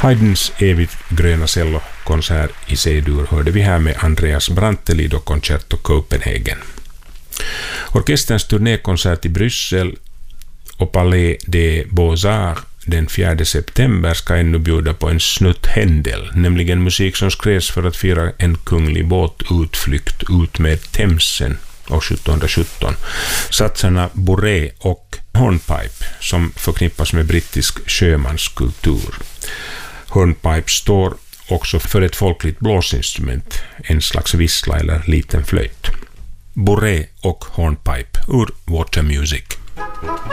Haydns evigt gröna cellokonsert i C-dur hörde vi här med Andreas Brantelid och Concerto Copenhagen. Orkesterns turnékonsert i Bryssel och Palais des Beaux-Arts den 4 september ska ännu bjuda på en snutt händel, nämligen musik som skrevs för att fira en kunglig båtutflykt ut med Themsen år 1717. Satsarna Bourrée och Hornpipe som förknippas med brittisk sjömanskultur. Hornpipe står också för ett folkligt blåsinstrument, en slags vissla eller liten flöjt. Bourrée och Hornpipe ur Water Music.